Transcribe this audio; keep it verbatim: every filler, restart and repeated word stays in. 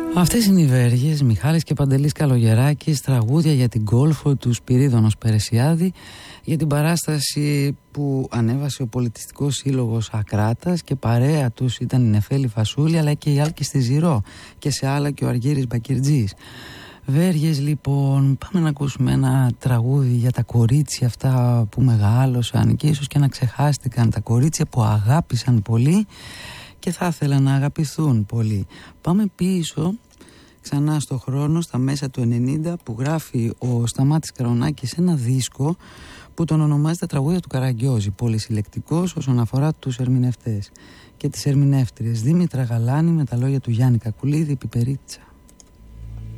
Αυτές είναι οι Βέργες, Μιχάλης και Παντελής Καλογεράκης, τραγούδια για την Κόλφο του Σπυρίδωνος Περεσιάδη, για την παράσταση που ανέβασε ο Πολιτιστικός Σύλλογος Ακράτας και παρέα τους ήταν η Νεφέλη Φασούλη αλλά και η Άλκη στη Ζηρό και σε άλλα και ο Αργύρης Μπακυρτζής. Βέργες λοιπόν, πάμε να ακούσουμε ένα τραγούδι για τα κορίτσια αυτά που μεγάλωσαν και ίσως και να ξεχάστηκαν, τα κορίτσια που αγάπησαν πολύ και θα ήθελαν να αγαπηθούν πολύ. Πάμε πίσω ξανά στο χρόνο, στα μέσα του ενενήντα, που γράφει ο Σταμάτης Καρονάκης ένα δίσκο που τον ονομάζει τα τραγούδια του Καραγκιόζη, πολυσυλλεκτικός όσον αφορά τους ερμηνευτές και τις ερμηνεύτριες. Δήμητρα Γαλάνη με τα λόγια του Γιάννη Κακουλίδη, Πιπερίτσα.